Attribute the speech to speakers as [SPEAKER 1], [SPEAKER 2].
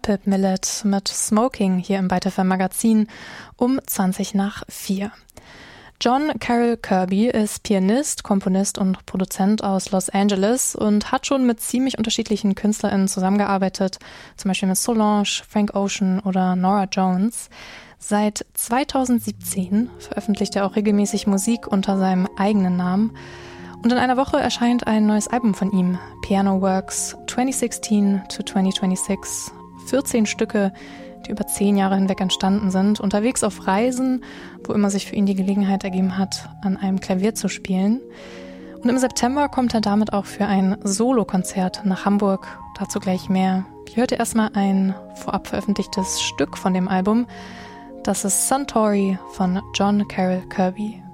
[SPEAKER 1] Pip Millett mit Smoking hier im Byte FM Magazin um 4:20. John Carroll Kirby ist Pianist, Komponist und Produzent aus Los Angeles und hat schon mit ziemlich unterschiedlichen KünstlerInnen zusammengearbeitet, zum Beispiel mit Solange, Frank Ocean oder Norah Jones. Seit 2017 veröffentlicht er auch regelmäßig Musik unter seinem eigenen Namen. Und in einer Woche erscheint ein neues Album von ihm, Piano Works 2016 to 2026. 14 Stücke, die über 10 Jahre hinweg entstanden sind, unterwegs auf Reisen, wo immer sich für ihn die Gelegenheit ergeben hat, an einem Klavier zu spielen. Und im September kommt er damit auch für ein Solokonzert nach Hamburg. Dazu gleich mehr. Hier hört ihr erstmal ein vorab veröffentlichtes Stück von dem Album. Das ist Suntory von John Carroll Kirby.